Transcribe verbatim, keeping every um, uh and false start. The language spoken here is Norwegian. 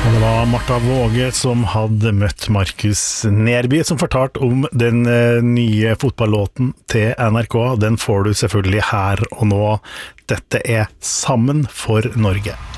Det var Martha Våge som hadde møtt Markus Nerby, som fortalte om den nye fotballåten til N R K. Den får du selvfølgelig her og nå. Dette er Sammen for Norge.